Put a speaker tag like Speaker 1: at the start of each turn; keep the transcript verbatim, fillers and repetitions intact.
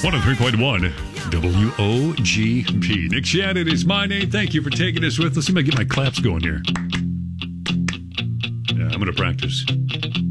Speaker 1: one oh three point one W O G P. Nick Shannon is my name. Thank you for taking us with. Let's see if I get my claps going here. Yeah, I'm going to practice.